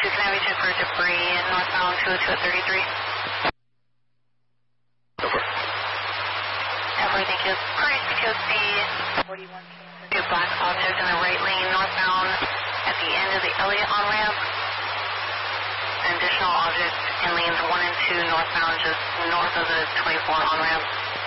can I have you check for debris northbound 202 at 33? Go for it. Definitely, thank you. Price QC 41 two black object in the right lane northbound at the end of the Elliott on-ramp. An additional object in lanes 1 and 2 northbound just north of the 24 on-ramp.